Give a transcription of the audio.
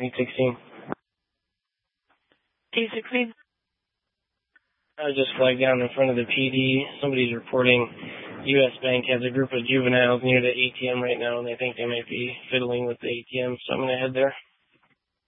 816. 816. I was just flagged down in front of the PD. Somebody's reporting U.S. Bank has a group of juveniles near the ATM right now, and they think they might be fiddling with the ATM, so I'm going to head there.